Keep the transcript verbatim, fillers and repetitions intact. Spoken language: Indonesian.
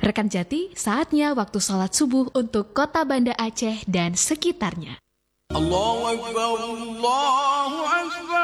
Rekan Jati, saatnya waktu sholat subuh untuk kota Banda Aceh dan sekitarnya. Allahu Akbar, Allahu Akbar.